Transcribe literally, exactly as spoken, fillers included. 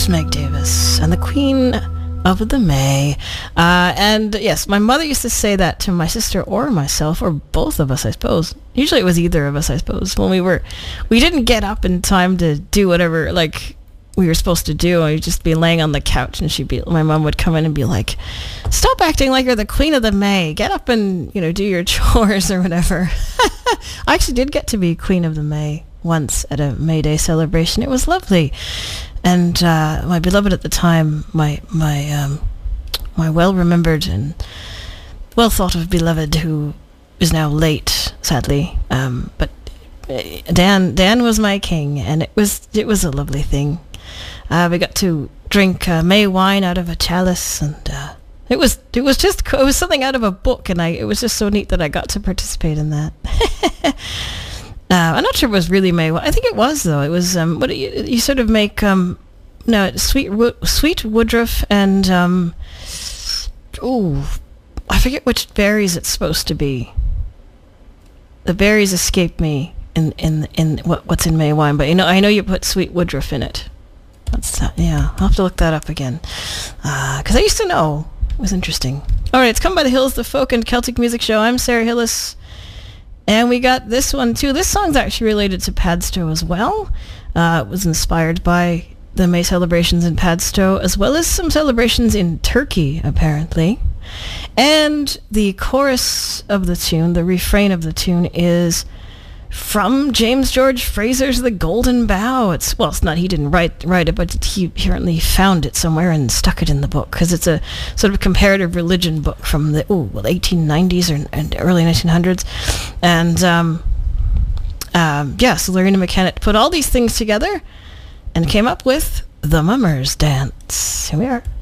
was Meg Davis and the Queen of the May. Uh, and yes, my mother used to say that to my sister or myself, or both of us, I suppose. Usually it was either of us, I suppose. When we were, we didn't get up in time to do whatever, like, we were supposed to do. I'd just be laying on the couch, and she'd be, my mom would come in and be like, "Stop acting like you're the Queen of the May. Get up and, you know, do your chores," or whatever. I actually did get to be Queen of the May once at a May Day celebration. It was lovely. And uh, my beloved at the time, my my um, my well-remembered and well-thought-of beloved, who is now late, sadly, um, but Dan Dan was my king, and it was it was a lovely thing. Uh, we got to drink uh, May wine out of a chalice, and uh, it was it was just it was something out of a book, and I it was just so neat that I got to participate in that. Uh, I'm not sure it was really May. I think it was, though. It was, um, what you, you sort of make, um, no, sweet, sweet woodruff and, um, oh, I forget which berries it's supposed to be. The berries escape me in, in, in what, what's in May wine, but you know, I know you put sweet woodruff in it. That's, uh, yeah, I'll have to look that up again. Uh, 'cause I used to know. It was interesting. All right, it's Come by the Hills, the folk and Celtic music show. I'm Sarah Hillis. And we got this one, too. This song's actually related to Padstow as well. Uh, it was inspired by the May celebrations in Padstow, as well as some celebrations in Turkey, apparently. And the chorus of the tune, the refrain of the tune, is from James George Fraser's The Golden Bough. It's, well, it's not, he didn't write write it, but he apparently found it somewhere and stuck it in the book, because it's a sort of comparative religion book from the ooh, well, eighteen nineties or and early nineteen hundreds. And um, um, yeah, so Lorena McKenna put all these things together and came up with The Mummers Dance. Here we are.